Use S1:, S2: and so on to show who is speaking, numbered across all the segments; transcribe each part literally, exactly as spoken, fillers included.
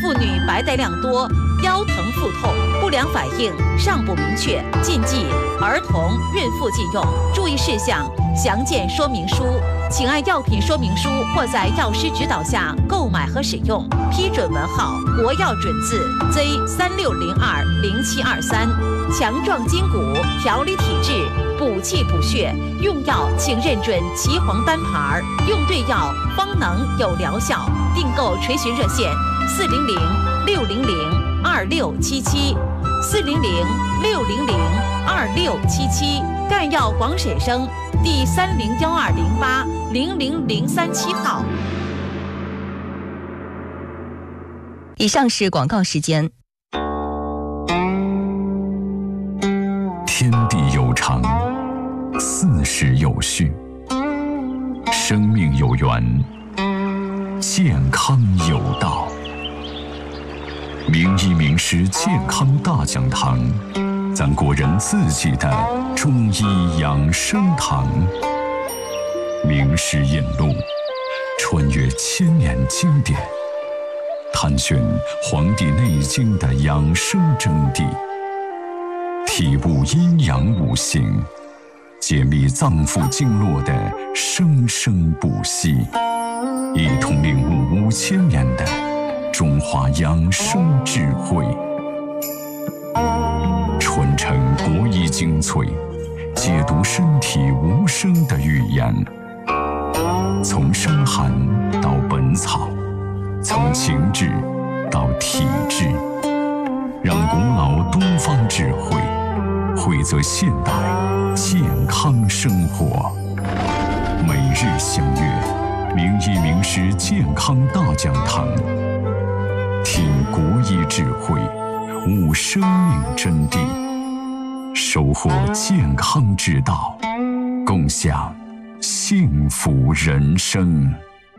S1: 妇女白带量多，腰疼腹痛，不良反应尚不明确，禁忌儿童、孕妇禁用。注意事项详见说明书，请按药品说明书或在药师指导下购买和使用。批准文号国药准字 Z 三六零二零七二三。强壮筋骨，调理体质，补气补血。用药请认准岐黄单牌，用对药方能有疗效。订购垂询热线：四零零六零零二六七七，四零零六零零二六七七。赣药广审生第三零幺二零八零零零三七号。
S2: 以上是广告时间。
S3: 天地有常，四时有序，生命有源，健康有道。名医名师健康大讲堂，咱国人自己的中医养生堂。名师引路，穿越千年经典，探寻《黄帝内经》的养生真谛，体悟阴阳五行，解密脏腑经络的生生不息，一同领悟五千年的中华养生智慧，传承国医精粹，解读身体无声的语言。从伤寒到本草，从情志到体质，让古老东方智慧汇泽现代健康生活。每日相约名医名师健康大讲堂，听国医智慧，悟生命真谛，收获健康之道，共享幸福人生。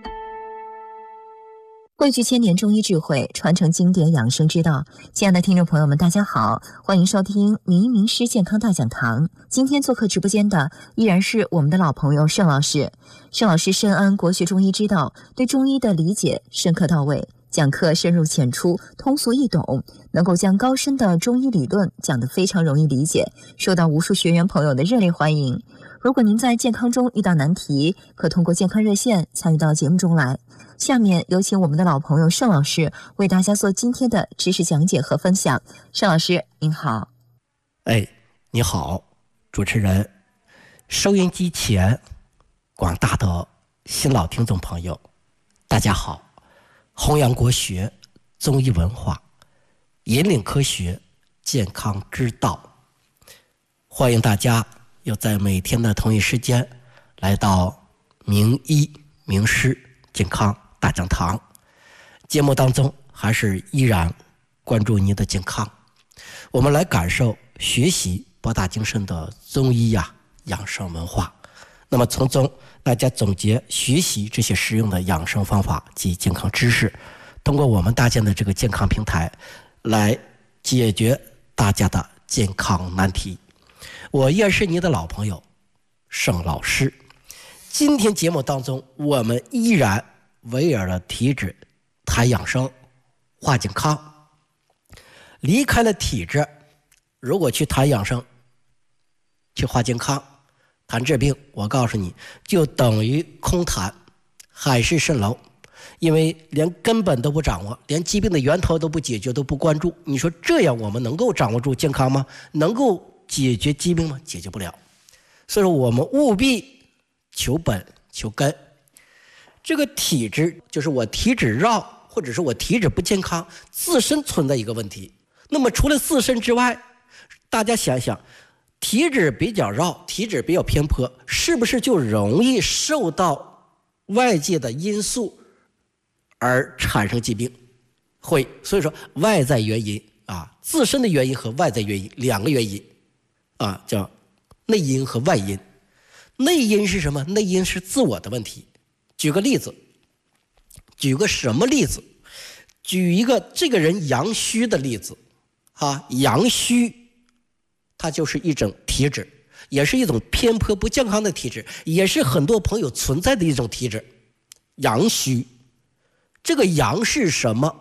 S2: 汇聚千年中医智慧，传承经典养生之道。亲爱的听众朋友们，大家好，欢迎收听名医名师健康大讲堂。今天做客直播间的依然是我们的老朋友盛老师。盛老师深谙国学中医之道，对中医的理解深刻到位，讲课深入浅出，通俗易懂，能够将高深的中医理论讲得非常容易理解，受到无数学员朋友的热烈欢迎。如果您在健康中遇到难题，可通过健康热线参与到节目中来。下面有请我们的老朋友盛老师为大家做今天的知识讲解和分享。盛老师您好。
S4: 哎，你好，主持人，收音机前广大的新老听众朋友，大家好。弘扬国学、中医文化，引领科学、健康之道。欢迎大家又在每天的同一时间来到名医名师健康大讲堂。节目当中还是依然关注您的健康，我们来感受学习博大精深的中医呀、啊、养生文化，那么从中大家总结学习这些实用的养生方法及健康知识，通过我们搭建的这个健康平台来解决大家的健康难题。我也是您的老朋友盛老师。今天节目当中，我们依然围绕着体质谈养生、话健康。离开了体质，如果去谈养生、去话健康、谈治病，我告诉你，就等于空谈，海市蜃楼。因为连根本都不掌握，连疾病的源头都不解决，都不关注，你说这样我们能够掌握住健康吗？能够解决疾病吗？解决不了。所以说我们务必求本求根。这个体质就是我体质绕，或者是我体质不健康，自身存在一个问题。那么除了自身之外，大家想想，体质比较绕，体质比较偏颇，是不是就容易受到外界的因素而产生疾病？会。所以说外在原因啊，自身的原因和外在原因两个原因啊，叫内因和外因。内因是什么？内因是自我的问题。举个例子，举个什么例子？举一个这个人阳虚的例子啊，阳虚它就是一种体质，也是一种偏颇不健康的体质，也是很多朋友存在的一种体质。阳虚，这个阳是什么？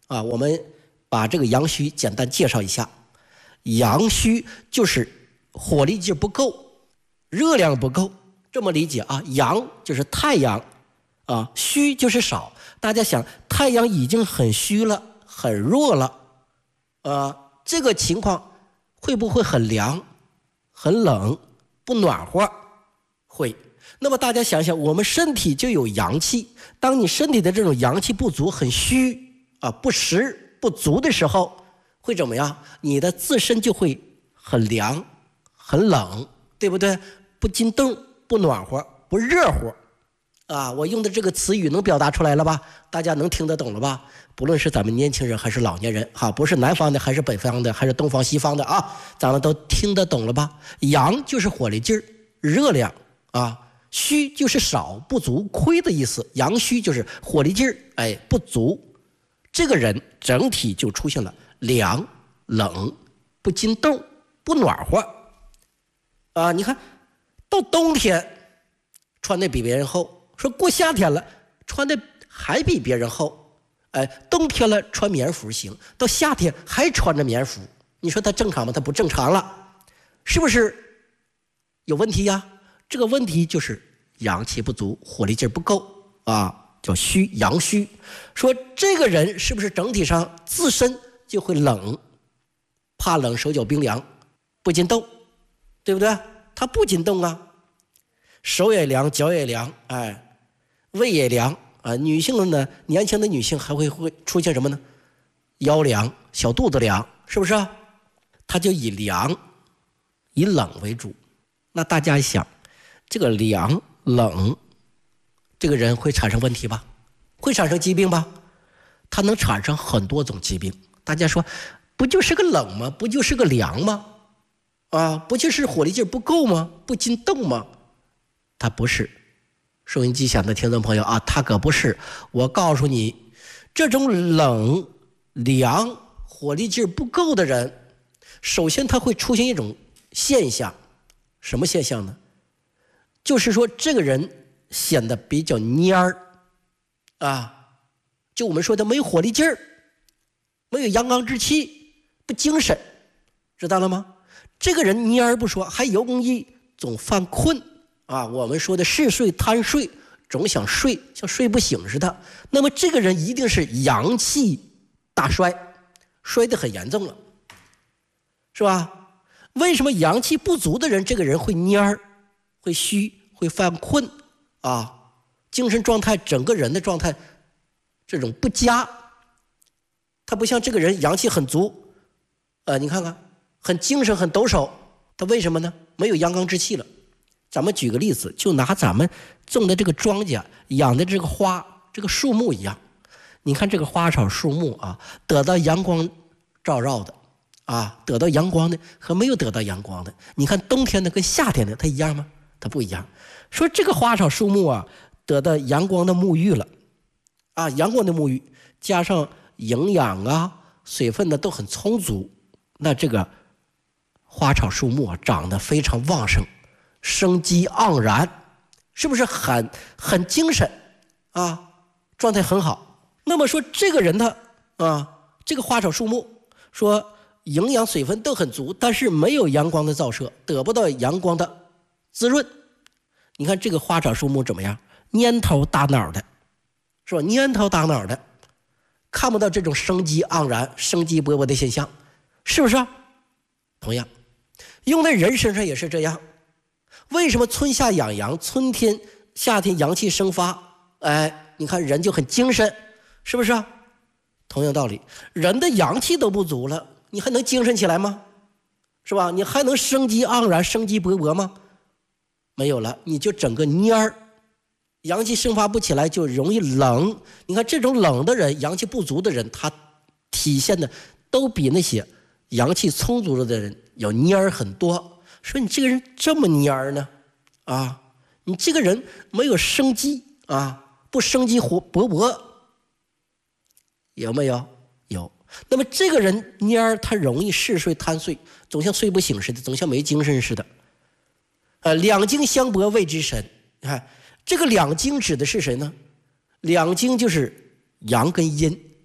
S4: 啊，我们把这个阳虚简单介绍一下。阳虚就是火力劲不够，热量不够，这么理解啊。阳就是太阳啊，虚就是少。大家想，太阳已经很虚了，很弱了，啊，这个情况会不会很凉、很冷、不暖和？会。那么大家想想，我们身体就有阳气，当你身体的这种阳气不足、很虚啊、不实、不足的时候，会怎么样？你的自身就会很凉、很冷，对不对？不禁冻、不暖和、不热乎。啊，我用的这个词语能表达出来了吧？大家能听得懂了吧？不论是咱们年轻人还是老年人，哈，不是南方的还是北方的还是东方西方的啊，咱们都听得懂了吧？阳就是火力劲儿、热量啊，虚就是少、不足、亏的意思。阳虚就是火力劲儿，哎，不足，这个人整体就出现了凉、冷、不禁冻、不暖和啊。你看到冬天穿的比别人厚。说过夏天了，穿的还比别人厚，哎，冬天了穿棉服行，到夏天还穿着棉服，你说它正常吗？它不正常了，是不是有问题呀？这个问题就是阳气不足，火力劲不够啊，叫虚，阳虚。说这个人是不是整体上自身就会冷，怕冷，手脚冰凉，不禁冻，对不对？他不禁冻啊，手也凉，脚也凉，哎。胃也凉啊，女性的呢，年轻的女性还会会出现什么呢？腰凉、小肚子凉，是不是啊？它就以凉、以冷为主。那大家想，这个凉冷，这个人会产生问题吧？会产生疾病吧？它能产生很多种疾病。大家说，不就是个冷吗？不就是个凉吗？啊，不就是火力劲不够吗？不禁冻吗？它不是。收音机前的听众朋友啊，他可不是。我告诉你，这种冷、凉、火力劲不够的人，首先他会出现一种现象，什么现象呢？就是说这个人显得比较蔫儿啊，就我们说的没有火力劲儿，没有阳刚之气，不精神，知道了吗？这个人蔫儿不说，还容易总犯困。啊，我们说的嗜睡、贪睡，总想睡，像睡不醒似的。那么这个人一定是阳气大衰，衰得很严重了，是吧？为什么阳气不足的人，这个人会蔫儿、会虚、会犯困啊？精神状态，整个人的状态这种不佳。他不像这个人阳气很足，呃，你看看，很精神、很抖擞。他为什么呢？没有阳刚之气了。咱们举个例子，就拿咱们种的这个庄稼、养的这个花、这个树木一样。你看这个花草树木啊，得到阳光照耀的啊，得到阳光的和没有得到阳光的，你看冬天的跟夏天的它一样吗？它不一样。说这个花草树木啊，得到阳光的沐浴了啊，阳光的沐浴加上营养啊、水分呢都很充足，那这个花草树木啊长得非常旺盛。生机盎然，是不是很很精神啊？状态很好。那么说这个人他啊，这个花草树木说营养水分都很足，但是没有阳光的照射，得不到阳光的滋润。你看这个花草树木怎么样？蔫头大脑的，是吧？蔫头大脑的，看不到这种生机盎然、生机勃勃的现象，是不是啊？同样，用在人身上也是这样。为什么春夏养阳，春天夏天阳气生发，哎，你看人就很精神，是不是啊？同样道理，人的阳气都不足了，你还能精神起来吗？是吧？你还能生机盎然、生机勃勃吗？没有了，你就整个蔫儿，阳气生发不起来，就容易冷。你看这种冷的人，阳气不足的人，他体现的都比那些阳气充足了的人要蔫儿很多。说你这个人这么蔫儿呢，啊，你这个人没有生机啊，不生机活勃勃，有没有？有。那么这个人蔫儿，他容易嗜睡贪睡，总像睡不醒似的，总像没精神似的。呃，两经相搏谓之神。你看这个两经指的是谁呢？两经就是阳跟阴，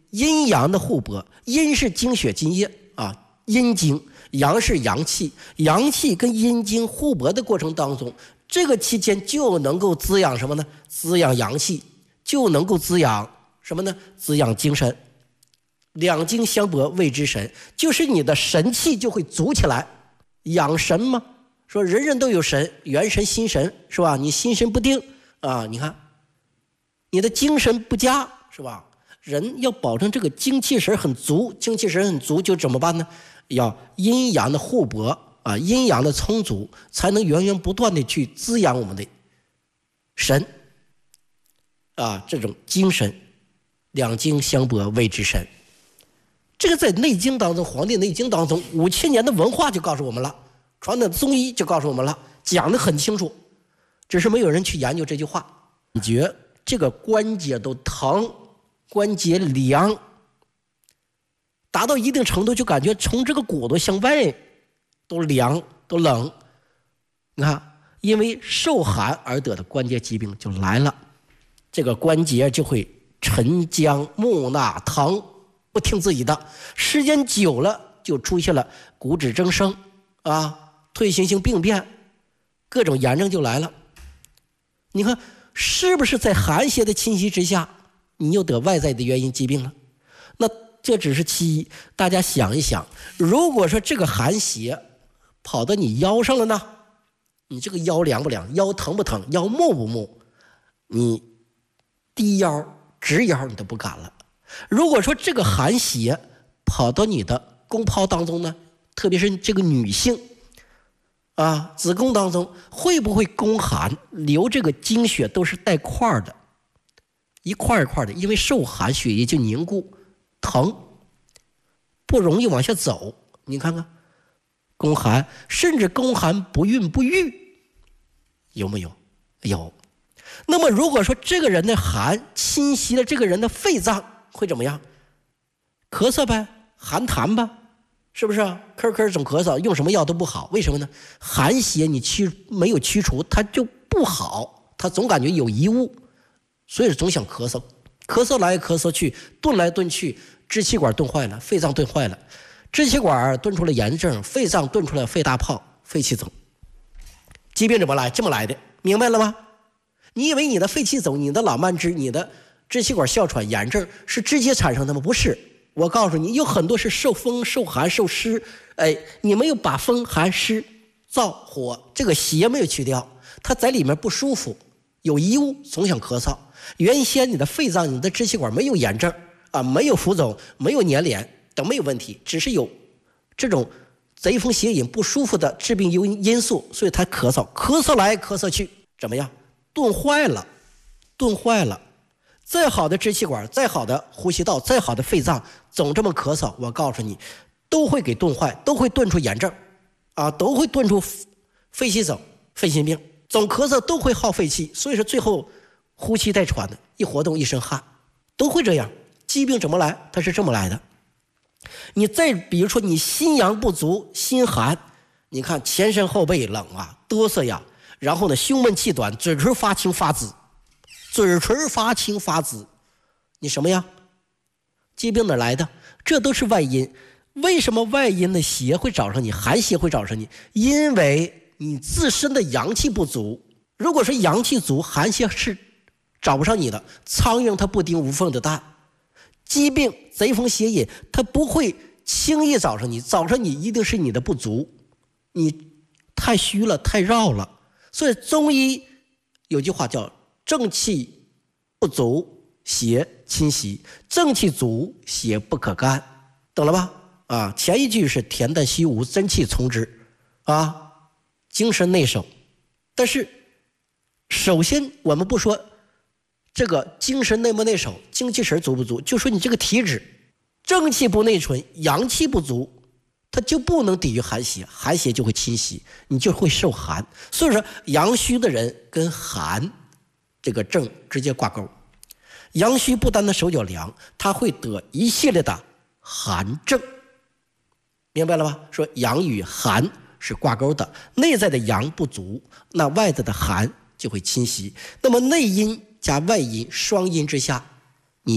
S4: 阴阳的互搏，阴是精血津液啊，阴精，阳是阳气，阳气跟阴精互搏的过程当中，这个期间就能够滋养什么呢？滋养阳气，就能够滋养什么呢？滋养精神。两精相搏谓之神，就是你的神气就会足起来。养神嘛，说人人都有神，元神心神是吧？你心神不定啊，你看你的精神不佳是吧？人要保证这个精气神很足，精气神很足就怎么办呢？要阴阳的互搏啊，阴阳的充足，才能源源不断的去滋养我们的神啊，这种精神。两精相搏谓之神。这个在《内经》当中，《黄帝内经》当中，五千年的文化就告诉我们了，传统中医就告诉我们了，讲得很清楚，只是没有人去研究这句话。感觉这个关节都疼，关节凉，达到一定程度就感觉从这个骨头向外都凉都冷。你看，因为受寒而得的关节疾病就来了，这个关节就会沉僵木讷疼，不听自己的，时间久了就出现了骨质增生啊，退行性病变，各种炎症就来了。你看是不是在寒邪的侵袭之下，你又得外在的原因疾病了？那这只是其一，大家想一想，如果说这个寒邪跑到你腰上了呢，你这个腰凉不凉，腰疼不疼，腰木不木，你低腰直腰你都不敢了。如果说这个寒邪跑到你的宫泡当中呢，特别是这个女性啊，子宫当中会不会宫寒，流这个经血都是带块的，一块一块的，因为受寒血液就凝固疼，不容易往下走。你看看宫寒，甚至宫寒不孕不育，有没有？有。那么如果说这个人的寒侵袭了这个人的肺脏，会怎么样？咳嗽呗，寒痰吧，是不是？咳咳总咳嗽，用什么药都不好，为什么呢？寒邪你驱没有驱除，它就不好，它总感觉有遗物，所以总想咳嗽，咳嗽来咳嗽去，顿来顿去，支气管顿坏了，肺脏顿坏了，支气管顿出了炎症，肺脏顿出了肺大泡，肺气肿。疾病怎么来？这么来的，明白了吗？你以为你的肺气肿、你的老慢支、你的支气管哮喘、炎症是直接产生的吗？不是，我告诉你，有很多是受风、受寒、受湿。哎，你没有把风寒湿燥火这个邪没有去掉，它在里面不舒服，有遗物，总想咳嗽。原先你的肺脏、你的支气管没有炎症啊，没有浮肿，没有粘连等没有问题，只是有这种贼风邪引不舒服的致病因素，所以它咳嗽，咳嗽来咳嗽去，怎么样？顿坏了，顿坏了。再好的支气管，再好的呼吸道，再好的肺脏，总这么咳嗽，我告诉你，都会给顿坏，都会顿出炎症啊，都会顿出肺气肿、肺心病。总咳嗽都会耗肺气，所以说最后呼吸带喘的，一活动一身汗，都会这样。疾病怎么来？它是这么来的。你再比如说你心阳不足，心寒，你看前身后背冷啊，哆嗦呀，然后呢胸闷气短，嘴唇发青发紫，嘴唇发青发紫，你什么呀？疾病哪来的？这都是外因。为什么外因的邪会找上你，寒邪会找上你？因为你自身的阳气不足。如果是阳气足，寒邪是找不上你的。苍蝇它不叮无缝的蛋，疾病贼风邪引它不会轻易找上你，找上你一定是你的不足，你太虚了，太绕了。所以中医有句话叫正气不足邪侵袭，正气足邪不可干，懂了吧？啊，前一句是恬淡虚无，真气从之啊，精神内守。但是首先我们不说这个精神内不内守，精气神足不足，就说你这个体质正气不内存，阳气不足，它就不能抵御寒邪，寒邪就会侵袭，你就会受寒。所以说阳虚的人跟寒这个症直接挂钩。阳虚不单的手脚凉，他会得一系列的寒症，明白了吧？说阳与寒是挂钩的，内在的阳不足，那外在的寒就会侵袭。那么内因加外因双因之下，你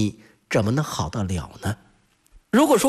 S4: 怎么能好得了呢？如果说